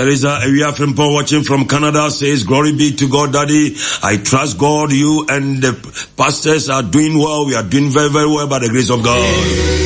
Teresa Ewiafempo watching from Canada says, glory be to God, Daddy. I trust God. You and the pastors are doing well. We are doing very, very well by the grace of God.